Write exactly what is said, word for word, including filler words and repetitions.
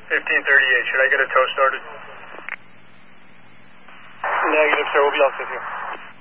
fifteen thirty-eight, should I get a tow started? Negative, sir. We'll be all set here.